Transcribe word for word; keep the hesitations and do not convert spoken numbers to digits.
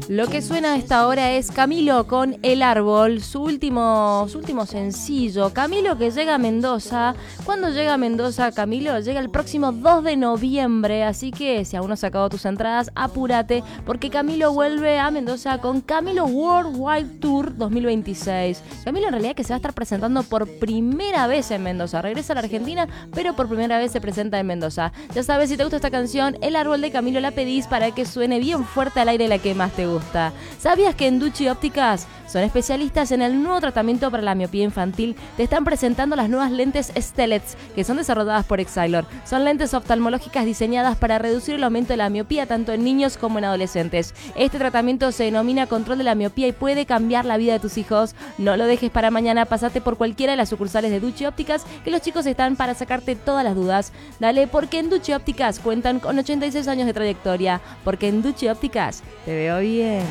Lo que suena a esta hora es Camilo con El Árbol, su último, su último sencillo. Camilo que llega a Mendoza. ¿Cuándo llega a Mendoza, Camilo? Llega el próximo dos de noviembre, así que si aún no has sacado tus entradas, apúrate, porque Camilo vuelve a Mendoza con Camilo Worldwide Tour dos mil veintiséis. Camilo en realidad que se va a estar presentando por primera vez en Mendoza. Regresa a la Argentina, pero por primera vez se presenta en Mendoza. Ya sabes, si te gusta esta canción, El Árbol de Camilo, la pedís para que suene bien fuerte al aire la que más te gusta. ¿Sabías que en Ducci Ópticas son especialistas en el nuevo tratamiento para la miopía infantil? Te están presentando las nuevas lentes Stellets, que son desarrolladas por Exilor. Son lentes oftalmológicas diseñadas para reducir el aumento de la miopía tanto en niños como en adolescentes. Este tratamiento se denomina control de la miopía y puede cambiar la vida de tus hijos. No lo dejes para mañana, pasate por cualquiera de las sucursales de Ducci Ópticas, que los chicos están para sacarte todas las dudas. Dale, porque en Ducci Ópticas cuentan con ochenta y seis años de trayectoria, porque en Ducci Ópticas te veo bien.